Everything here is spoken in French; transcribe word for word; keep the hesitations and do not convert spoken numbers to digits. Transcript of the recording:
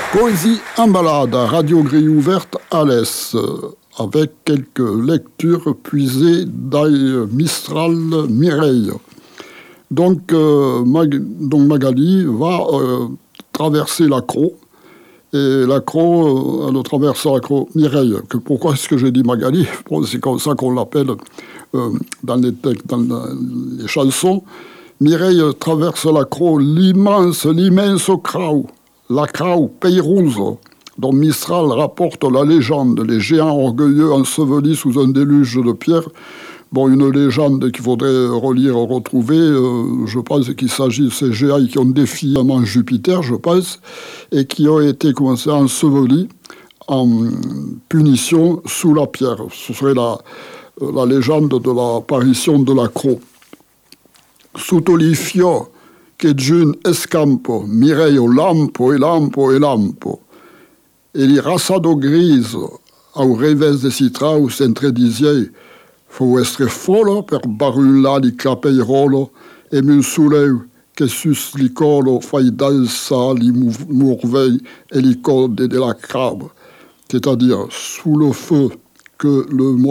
Poésie en balade, Radio Grille Ouverte à l'Est, avec quelques lectures puisées d'Aïe Mistral Mireille. Donc, euh, Mag- donc Magali va euh, traverser l'Accro, et l'Accro, euh, elle traverse l'Accro Mireille. Que, pourquoi est-ce que j'ai dit Magali? Bon, c'est comme ça qu'on l'appelle euh, dans, les textes, dans les chansons. Mireille traverse l'Accro, l'immense, l'immense Crau, la Crau, pays rouge, dont Mistral rapporte la légende, les géants orgueilleux ensevelis sous un déluge de pierre. Bon, une légende qu'il faudrait relire, retrouver, euh, je pense qu'il s'agit de ces géants qui ont défié Jupiter, je pense, et qui ont été commencé à ensevelis en punition sous la pierre. Ce serait la, la légende de l'apparition de l'Accro. Sotto il fio che giun escampo, Mireio lampo e lampo e lampo, e il rassado griso au revés de citrau s'entrediziei, fu estre folo per barulla di clapeirolo e min suleu che sus licolo fai dansa li mourvei e li corde de la crabe, c'est-à-dire sous le feu que le